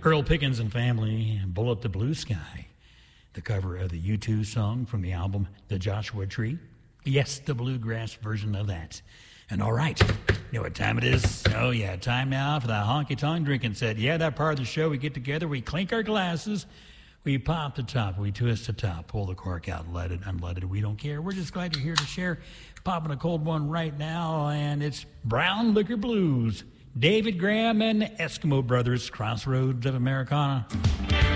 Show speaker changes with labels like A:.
A: Earl Pickens and Family, Bullet the Blue Sky, the cover of the U2 song from the album The Joshua Tree. Yes, the bluegrass version of that. And all right, you know what time it is? Oh, yeah, time now for the honky-tonk drinking set. Yeah, that part of the show, we get together, we clink our glasses, we pop the top, we twist the top, pull the cork out, let it, unlet it. We don't care. We're just glad you're here to share. Popping a cold one right now, and it's Brown Liquor Blues. David Graham and Eskimo Brothers, Crossroads of Americana.